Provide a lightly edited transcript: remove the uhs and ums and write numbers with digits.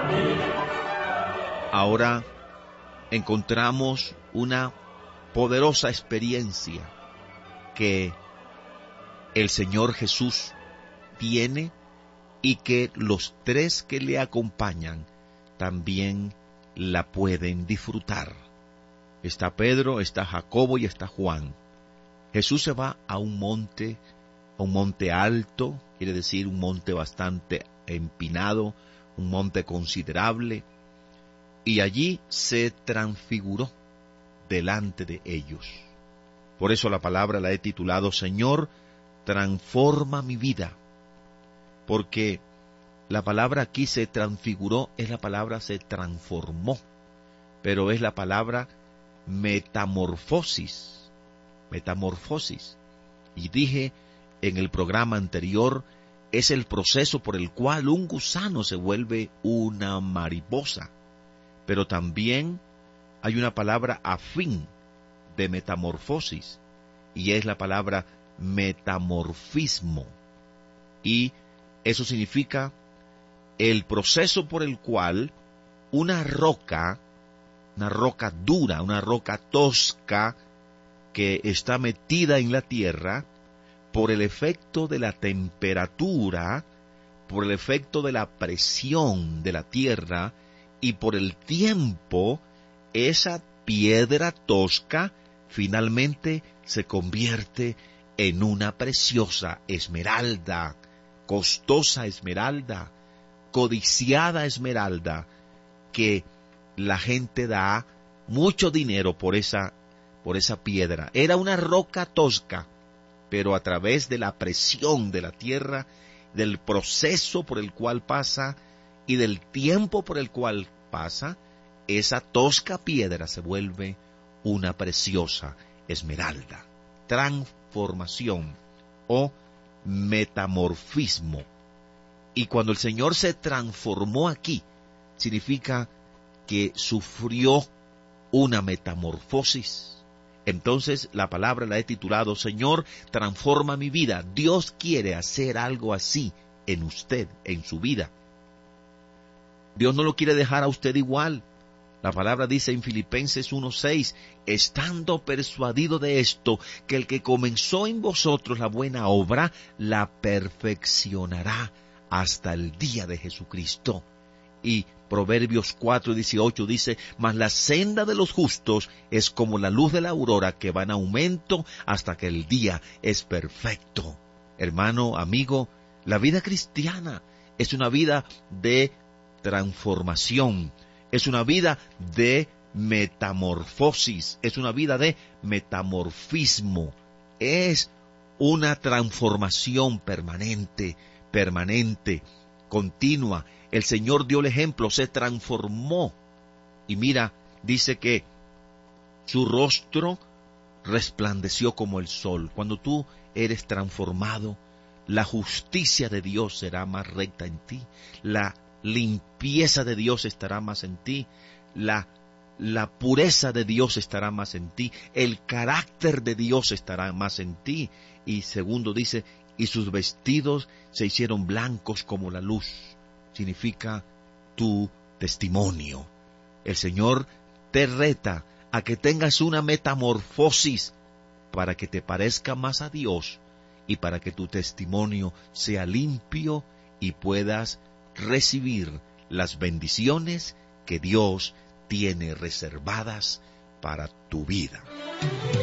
Ahora encontramos una poderosa experiencia que el Señor Jesús tiene y que los tres que le acompañan también la pueden disfrutar. Está Pedro, está Jacobo y está Juan. Jesús se va a un monte alto, quiere decir un monte bastante empinado, un monte considerable, y allí se transfiguró delante de ellos. Por eso la palabra la he titulado Señor, transforma mi vida, porque la palabra aquí se transfiguró, es la palabra se transformó, pero es la palabra metamorfosis. Y dije en el programa anterior, es el proceso por el cual un gusano se vuelve una mariposa. Pero también hay una palabra afín de metamorfosis, y es la palabra metamorfismo. Y eso significa el proceso por el cual una roca dura, una roca tosca que está metida en la tierra, por el efecto de la temperatura, por el efecto de la presión de la tierra y por el tiempo, esa piedra tosca finalmente se convierte en una preciosa esmeralda, costosa esmeralda, codiciada esmeralda, que la gente da mucho dinero por esa piedra. Era una roca tosca, pero a través de la presión de la tierra, del proceso por el cual pasa y del tiempo por el cual pasa, esa tosca piedra se vuelve una preciosa esmeralda. Transformación o metamorfismo. Y cuando el Señor se transformó aquí, significa que sufrió una metamorfosis. Entonces la palabra la he titulado Señor, transforma mi vida. Dios quiere hacer algo así en usted, en su vida. Dios no lo quiere dejar a usted igual. La palabra dice en Filipenses 1:6, estando persuadido de esto, que el que comenzó en vosotros la buena obra, la perfeccionará hasta el día de Jesucristo. Y Proverbios 4:18 dice, mas la senda de los justos es como la luz de la aurora que va en aumento hasta que el día es perfecto. Hermano, amigo, la vida cristiana es una vida de transformación, es una vida de metamorfosis, es una vida de metamorfismo, es una transformación permanente, continua. El Señor dio el ejemplo, se transformó. Y mira, dice que su rostro resplandeció como el sol. Cuando tú eres transformado, la justicia de Dios será más recta en ti. La limpieza de Dios estará más en ti. La pureza de Dios estará más en ti. El carácter de Dios estará más en ti. Y segundo dice, y sus vestidos se hicieron blancos como la luz. Significa tu testimonio. El Señor te reta a que tengas una metamorfosis para que te parezca más a Dios y para que tu testimonio sea limpio y puedas recibir las bendiciones que Dios tiene reservadas para tu vida.